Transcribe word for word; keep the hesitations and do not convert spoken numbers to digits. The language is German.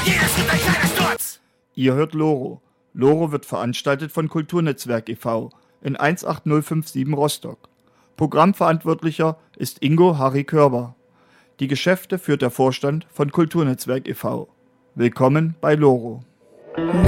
Jedes gibt ein kleiner Sturz. Ihr hört Loro. Loro wird veranstaltet von Kulturnetzwerk e V in eins acht null fünf sieben Rostock. Programmverantwortlicher ist Ingo Harry Körber. Die Geschäfte führt der Vorstand von Kulturnetzwerk e V Willkommen bei Loro.